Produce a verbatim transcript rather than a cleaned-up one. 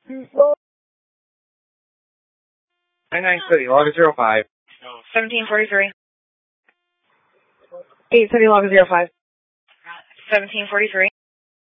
nine nine City, log zero five. seventeen forty-three. eight City, log zero five. seventeen forty-three.